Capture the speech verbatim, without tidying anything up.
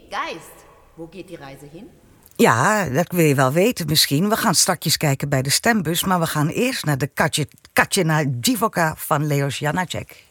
Geist, wo geht die Reise hin? Ja, dat wil je wel weten misschien. We gaan straks kijken bij de stembus, maar we gaan eerst naar de Katje, Katjena Dzivoka van Leos Janáček.